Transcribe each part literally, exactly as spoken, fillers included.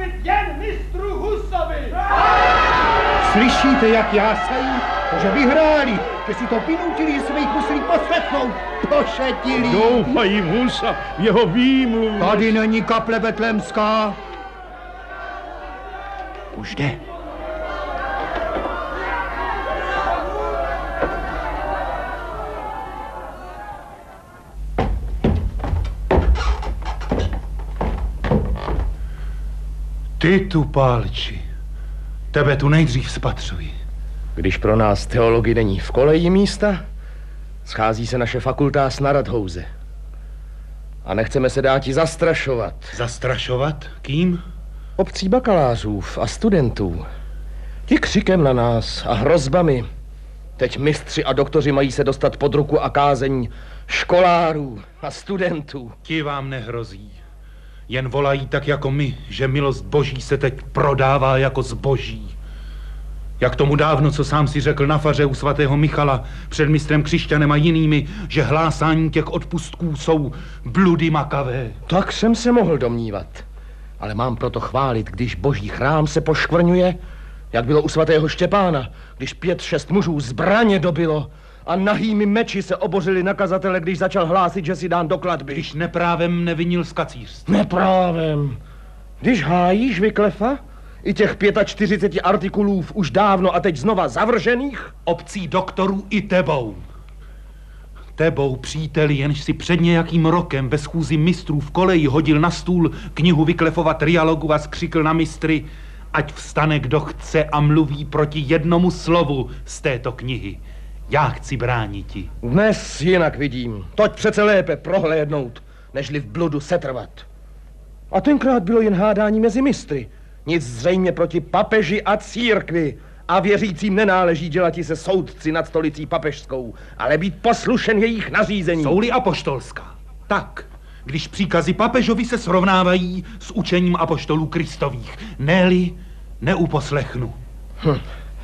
odstoupit jen mistru Husovi. Slyšíte, jak jásají? To, že vyhráli, že si to vynutili, že jsme jich museli poslechnout. Pošetili. Doufají v Husa, v jeho výmluv. Tady není kaple betlémská. Už jde. Ty tu, Pálči, tebe tu nejdřív spatřuji. Když pro nás teologii není v koleji místa, schází se naše fakultář na Radhouze. A nechceme se dáti zastrašovat. Zastrašovat? Kým? Obcí bakalářů a studentů. Ti křikem na nás a hrozbami. Teď mistři a doktoři mají se dostat pod ruku a kázeň školárů a studentů. Ti vám nehrozí. Jen volají tak jako my, že milost boží se teď prodává jako zboží. Jak tomu dávno, co sám si řekl na faře u svatého Michala před mistrem Křišťanem a jinými, že hlásání těch odpustků jsou bludy makavé. Tak jsem se mohl domnívat. Ale mám proto chválit, když boží chrám se poškvrňuje, jak bylo u svatého Štěpána, když pět, šest mužů zbraně dobilo a nahými meči se obořili na kazatele, když začal hlásit, že si dán do klatby. Když neprávem nevinil z kacířství. Neprávem. Když hájíš Vyklefa i těch čtyřicet pět artikulů už dávno a teď znova zavržených? Obcí doktorů i tebou. Tebou, příteli, jenž si před nějakým rokem ve schůzi mistrů v koleji hodil na stůl knihu Vyklefova trialogu a skřikl na mistry, ať vstane kdo chce a mluví proti jednomu slovu z této knihy. Já chci brániti. Dnes jinak vidím. Toť přece lépe prohlédnout, nežli v bludu setrvat. A tenkrát bylo jen hádání mezi mistry. Nic zřejmě proti papeži a církvi. A věřícím nenáleží dělati se soudci nad stolicí papežskou, ale být poslušen jejich nařízení. Jsou-li apoštolská. Tak, když příkazy papežovi se srovnávají s učením apoštolů Kristových, ne-li neuposlechnu. Hm.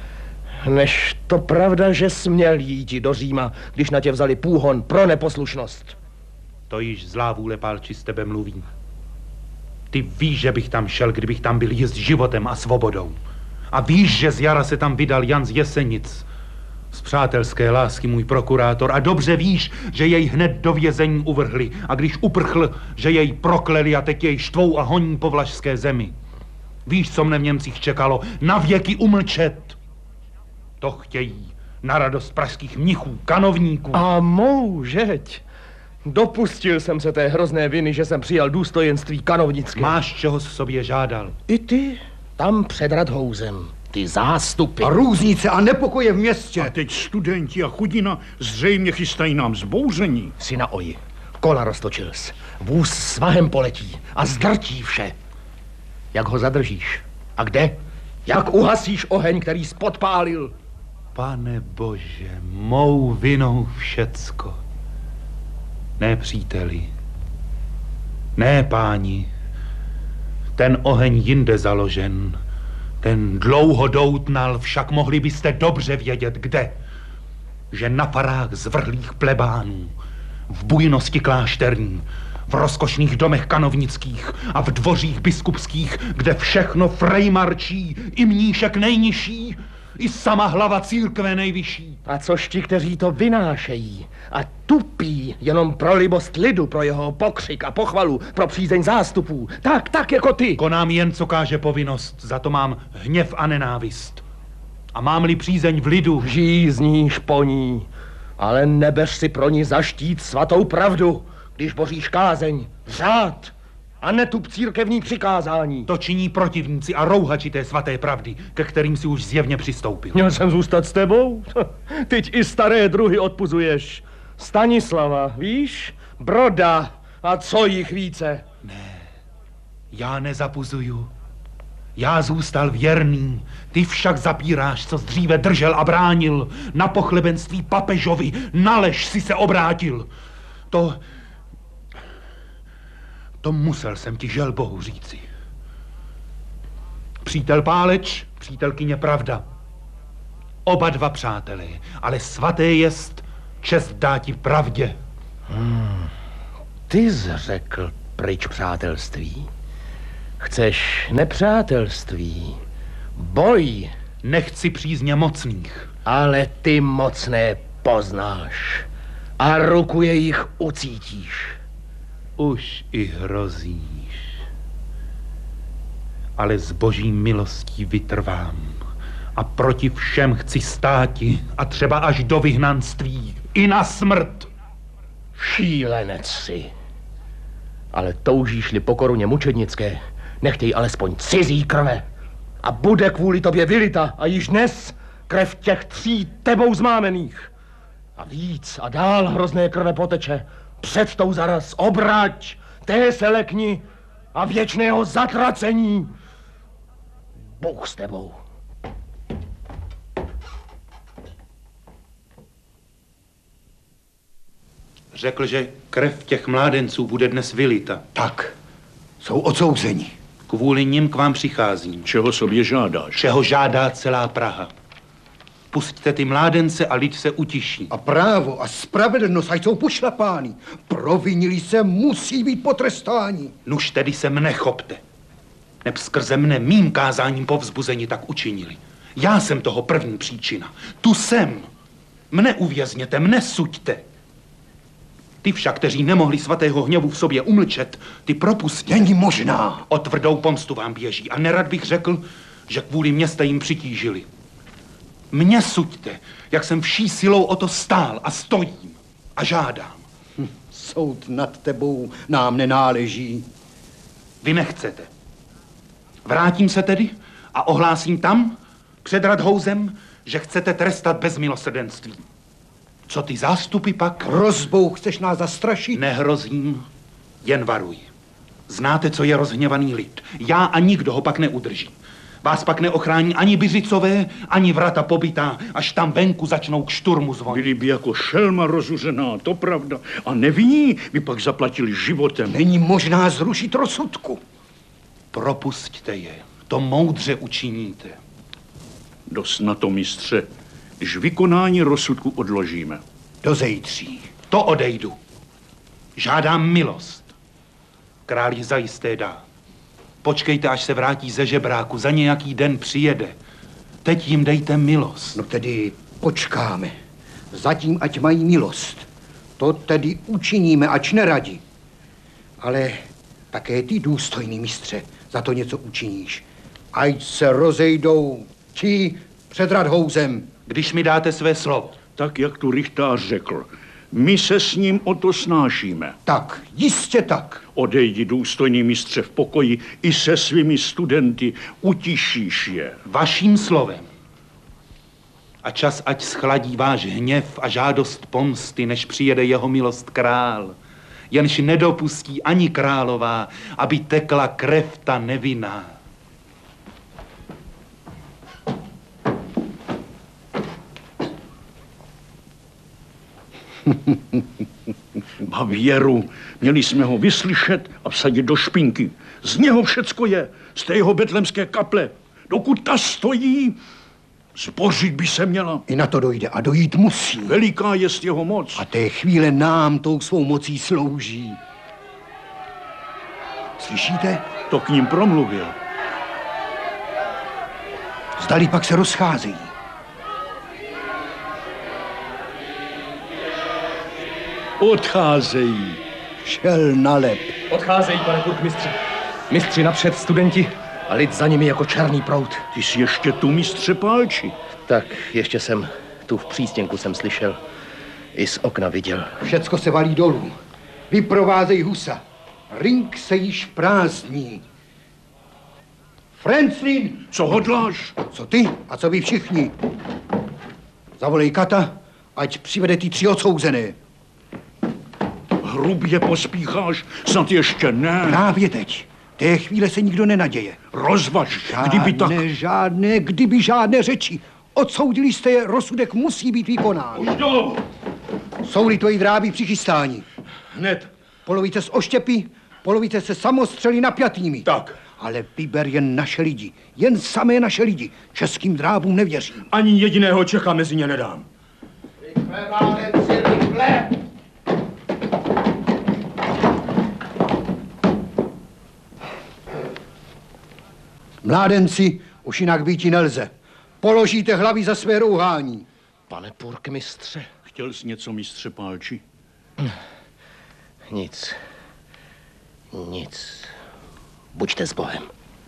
Než to pravda, že směl jít do Říma, když na tě vzali půhon pro neposlušnost. To již zlá vůle, Pálči, s tebe mluví. Ty víš, že bych tam šel, kdybych tam byl jíst životem a svobodou. A víš, že z jara se tam vydal Jan z Jesenic. Z přátelské lásky můj prokurátor. A dobře víš, že jej hned do vězení uvrhli. A když uprchl, že jej prokleli a teď jej štvou a honí po vlašské zemi. Víš, co mne v Němcích čekalo? Na věky umlčet. To chtějí na radost pražských mnichů, kanovníků. A mou žeď. Dopustil jsem se té hrozné viny, že jsem přijal důstojenství kanovnické. Máš, čeho s sobě žádal. I ty tam před Radhouzem. Ty zástupy. A různice a nepokoje v městě. A teď studenti a chudina zřejmě chystají nám zbouření. Si na oji. Kola roztočil jsi. Vůz svahem poletí a zdrtí vše. Jak ho zadržíš? A kde? Jak uhasíš oheň, který jsi podpálil? Pane Bože, mou vinou všecko. Ne, příteli. Ne, páni. Ten oheň jinde založen. Ten dlouho doutnal, však mohli byste dobře vědět, kde. Že na farách zvrhlých plebánů, v bujnosti klášterní, v rozkošných domech kanovnických a v dvořích biskupských, kde všechno frejmarčí, i mníšek nejnižší, i sama hlava církve nejvyšší. A což ti, kteří to vynášejí a tupí jenom pro libost lidu, pro jeho pokřik a pochvalu, pro přízeň zástupů, tak, tak jako ty. Konám jen, co káže povinnost, za to mám hněv a nenávist. A mám-li přízeň v lidu... Žízníš po ní, ale nebeř si pro ní za štít svatou pravdu, když boříš kázeň, řád a netup církevní přikázání. To činí protivníci a rouhači té svaté pravdy, ke kterým si už zjevně přistoupil. Měl jsem zůstat s tebou? Teď i staré druhy odpuzuješ. Stanislava, víš? Broda a co jich více? Ne, já nezapuzuju. Já zůstal věrný, ty však zapíráš, co dříve držel a bránil. Na pochlebenství papežovi, na lež si se obrátil. To... To musel jsem ti, žel Bohu, říci. Přítel Páleč, přítelkyně Pravda. Oba dva přátelé, ale svaté jest čest dáti pravdě. Hmm. Ty jsi řekl pryč přátelství. Chceš nepřátelství, boj. Nechci přízně mocných. Ale ty mocné poznáš a ruku jejich ucítíš. Už i hrozíš. Ale s boží milostí vytrvám a proti všem chci státi a třeba až do vyhnanství, i na smrt. Šílenec si. Ale toužíš-li po koruně mučednické, nechtěj alespoň cizí krve. A bude kvůli tobě vylita a již dnes krev těch tří tebou zmámených. A víc a dál hrozné krve poteče. Před tou zaraz obrať, té se lekni a věčného zatracení. Bůh s tebou. Řekl, že krev těch mládenců bude dnes vylita. Tak, jsou odsouzeni. Kvůli nim k vám přicházím. Čeho sobě žádáš? Čeho žádá celá Praha. Pusťte ty mládence a lid se utiší. A právo a spravedlnost, ať jsou pošlapány. Provinili se, musí být potrestáni. Nuž tedy se mne chopte. Neb skrze mne mým kázáním povzbuzení tak učinili. Já jsem toho první příčina. Tu jsem. Mne uvězněte, mne suďte. Ty však, kteří nemohli svatého hněvu v sobě umlčet, ty propustě. Není možná. O tvrdou pomstu vám běží a nerad bych řekl, že kvůli mě jste jim přitížili. Mě suďte, jak jsem vší silou o to stál a stojím a žádám. Hm, soud nad tebou nám nenáleží. Vy nechcete. Vrátím se tedy a ohlásím tam, před Radhouzem, že chcete trestat bez milosrdenství. Co ty zástupy pak? Hrozbou chceš nás zastrašit? Nehrozím, jen varuj. Znáte, co je rozhněvaný lid. Já a nikdo ho pak neudrží. Vás pak neochrání ani Byřicové, ani vrata pobytá, až tam venku začnou k šturmu zvonit. Byli by jako šelma rozuřená, to pravda. A nevinní by pak zaplatili životem. Není možná zrušit rozsudku. Propusťte je, to moudře učiníte. Dost na to, mistře, když vykonání rozsudku odložíme. Do zejtří. To odejdu. Žádám milost. Král ji zajisté dá. Počkejte, až se vrátí ze žebráku, za nějaký den přijede. Teď jim dejte milost. No tedy počkáme. Zatím ať mají milost. To tedy učiníme, ač neradi. Ale také ty, důstojný mistře, za to něco učiníš. Ať se rozejdou ti před Radhouzem. Když mi dáte své slovo. Tak, jak tu rychtář řekl. My se s ním o to snášíme. Tak, jistě tak. Odejdi, důstojný mistře, v pokoji i se svými studenty, utišíš je. Vaším slovem. A čas ať schladí váš hněv a žádost pomsty, než přijede jeho milost král. Jenž nedopustí ani králová, aby tekla krev ta nevinná. A věru, měli jsme ho vyslyšet a vsadit do špinky. Z něho všecko je, z té jeho betlemské kaple. Dokud ta stojí, zbořit by se měla. I na to dojde a dojít musí. Veliká jest jeho moc. A té chvíle nám tou svou mocí slouží. Slyšíte? To k ním promluvil. Zdali pak se rozcházejí. Odcházejí. Šel na lep. Odcházejí, pane purkmistře. Mistři napřed, studenti a lid za nimi jako černý proud. Ty jsi ještě tu, mistře Pálči. Tak ještě jsem, tu v přístěnku jsem slyšel, i z okna viděl. Všecko se valí dolů. Vyprovázej husa. Ring se již prázdní. Franklin! Co hodláš? Co ty a co vy všichni? Zavolej Kata, ať přivede ty tři odsouzené. Hrubě pospícháš, snad ještě ne. Právě teď. Té chvíle se nikdo nenaděje. Rozvaž, Žádné, kdyby tak... žádné, kdyby žádné řeči. Odsoudili jste je, rozsudek musí být vykonán. Už jdou. Jsou-li tvoji dráby přichystáni. Hned. Polovice z oštěpy, polovice se samostřeli napjatými. Tak. Ale vyber jen naše lidi, jen samé naše lidi. Českým drábům nevěří. Ani jediného Čecha mezi ně nedám. Rychle, mládenci, rychle! Mládenci, už jinak býti nelze. Položíte hlavy za své rouhání. Pane purkmistře. Chtěl jsi něco, mistře Pálči? Nic. Nic. Buďte s Bohem.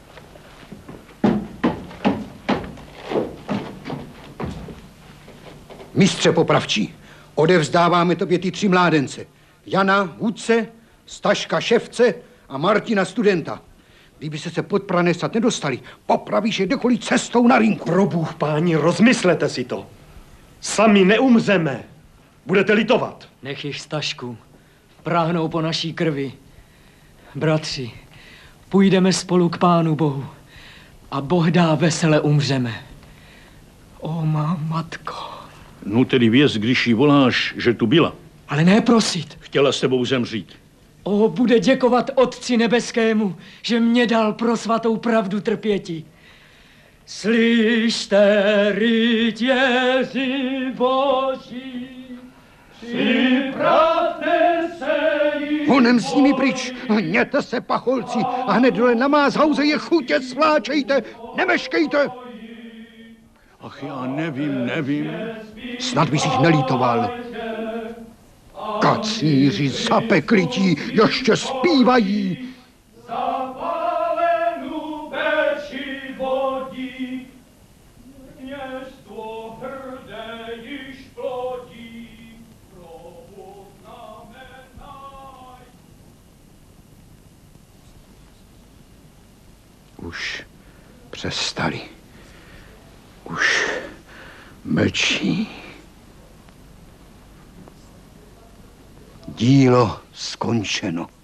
Mistře popravčí, odevzdáváme tobě ty tři mládence. Jana, vůdce, Staška, ševce a Martina, studenta. Kdyby se se pod prané sad nedostali, popravíš je kdekoliv cestou na rinku. Pro Bůh, páni, rozmyslete si to. Sami neumřeme. Budete litovat. Nech jich, Stašku, práhnou po naší krvi. Bratři, půjdeme spolu k Pánu Bohu a Boh dá, vesele umřeme. O má matko. No tedy věz, když jí voláš, že tu byla. Ale ne prosit. Chtěla s tebou zemřít. O, bude děkovat Otci nebeskému, že mě dal pro svatou pravdu trpěti. Slyšte, rytěři Boží, připravte se jí. Honem s nimi pryč, hněte se, pacholci, a hned dole na Mázhauze je chutě svláčejte, nemeškejte. Ach, já nevím, nevím. Snad bys jich nelítoval. Kacíři zapeklití ještě zpívají. Zapálenou peči vodí, město hrdé již plodí, robot znamenaj. Už přestali. Už mlčí. Dílo skončeno.